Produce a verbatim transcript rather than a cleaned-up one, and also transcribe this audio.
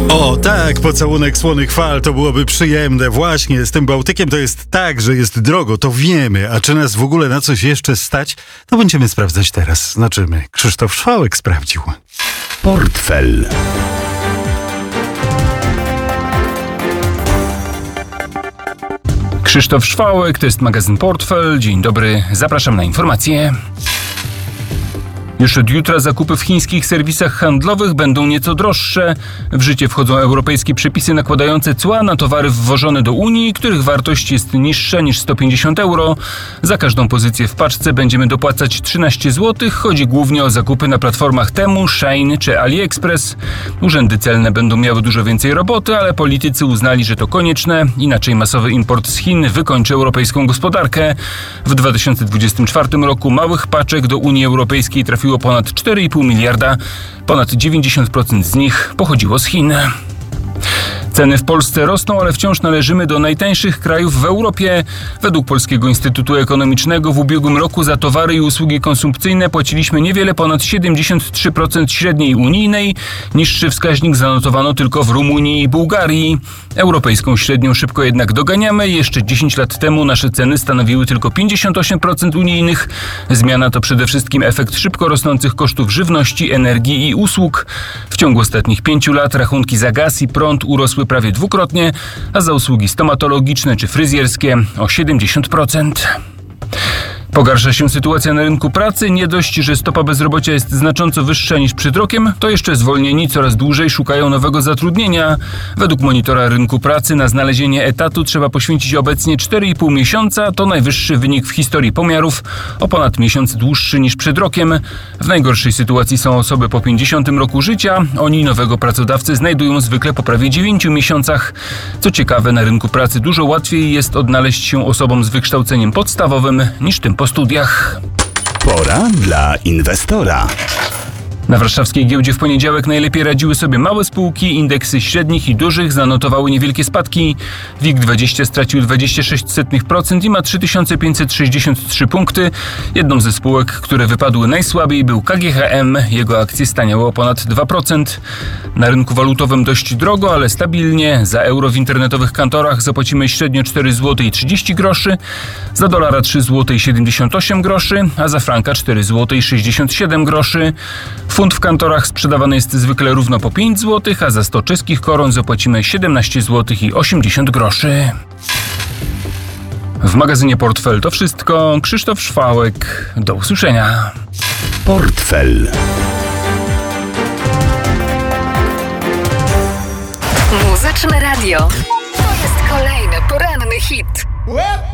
O tak, pocałunek słonych fal to byłoby przyjemne. Właśnie, z tym Bałtykiem to jest tak, że jest drogo, to wiemy. A czy nas w ogóle na coś jeszcze stać? To będziemy sprawdzać teraz. Znaczymy. Krzysztof Szwałek sprawdził. Portfel. Krzysztof Szwałek, to jest magazyn Portfel. Dzień dobry, zapraszam na informacje. Już od jutra zakupy w chińskich serwisach handlowych będą nieco droższe. W życie wchodzą europejskie przepisy nakładające cła na towary wwożone do Unii, których wartość jest niższa niż sto pięćdziesiąt euro. Za każdą pozycję w paczce będziemy dopłacać trzynaście złotych. Chodzi głównie o zakupy na platformach Temu, Shein czy AliExpress. Urzędy celne będą miały dużo więcej roboty, ale politycy uznali, że to konieczne. Inaczej masowy import z Chin wykończy europejską gospodarkę. W dwa tysiące dwudziestym czwartym roku małych paczek do Unii Europejskiej trafiło ponad cztery i pół miliarda. Ponad dziewięćdziesiąt procent z nich pochodziło z Chin. Ceny w Polsce rosną, ale wciąż należymy do najtańszych krajów w Europie. Według Polskiego Instytutu Ekonomicznego w ubiegłym roku za towary i usługi konsumpcyjne płaciliśmy niewiele ponad siedemdziesiąt trzy procent średniej unijnej. Niższy wskaźnik zanotowano tylko w Rumunii i Bułgarii. Europejską średnią szybko jednak doganiamy. Jeszcze dziesięć lat temu nasze ceny stanowiły tylko pięćdziesiąt osiem procent unijnych. Zmiana to przede wszystkim efekt szybko rosnących kosztów żywności, energii i usług. W ciągu ostatnich pięciu lat rachunki za gaz i prąd urosły prawie dwukrotnie, a za usługi stomatologiczne czy fryzjerskie o siedemdziesiąt procent. Pogarsza się sytuacja na rynku pracy. Nie dość, że stopa bezrobocia jest znacząco wyższa niż przed rokiem, to jeszcze zwolnieni coraz dłużej szukają nowego zatrudnienia. Według monitora rynku pracy na znalezienie etatu trzeba poświęcić obecnie cztery i pół miesiąca. To najwyższy wynik w historii pomiarów, o ponad miesiąc dłuższy niż przed rokiem. W najgorszej sytuacji są osoby po pięćdziesiątym roku życia. Oni nowego pracodawcę znajdują zwykle po prawie dziewięciu miesiącach. Co ciekawe, na rynku pracy dużo łatwiej jest odnaleźć się osobom z wykształceniem podstawowym niż tym po studiach. Pora dla inwestora. Na warszawskiej giełdzie w poniedziałek najlepiej radziły sobie małe spółki. Indeksy średnich i dużych zanotowały niewielkie spadki. WIG dwadzieścia stracił dwadzieścia sześć procent i ma trzy tysiące pięćset sześćdziesiąt trzy punkty. Jedną ze spółek, które wypadły najsłabiej, był K G H M. Jego akcje staniały o ponad dwa procent. Na rynku walutowym dość drogo, ale stabilnie. Za euro w internetowych kantorach zapłacimy średnio cztery złote i trzydzieści groszy, za dolara trzy złote i siedemdziesiąt osiem groszy, a za franka cztery złote i sześćdziesiąt siedem groszy. Funt w kantorach sprzedawany jest zwykle równo po pięć złotych, a za sto czeskich koron zapłacimy siedemnaście złotych i osiemdziesiąt groszy. W magazynie Portfel to wszystko. Krzysztof Szwałek. Do usłyszenia. Portfel. Muzyczne radio. To jest kolejny poranny hit.